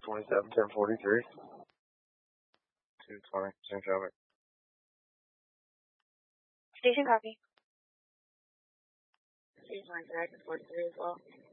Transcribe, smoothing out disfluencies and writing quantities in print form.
27, 1043. 220, same traffic. Station copy. Station line track 43 as well.